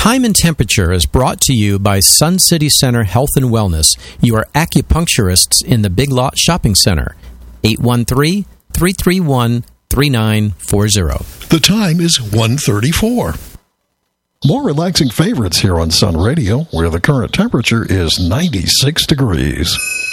Time and Temperature is brought to you by Sun City Center Health and Wellness, your acupuncturists in the Big Lot Shopping Center. 813-331-3940. The time is 1:34. More relaxing favorites here on Sun Radio, where the current temperature is 96 degrees.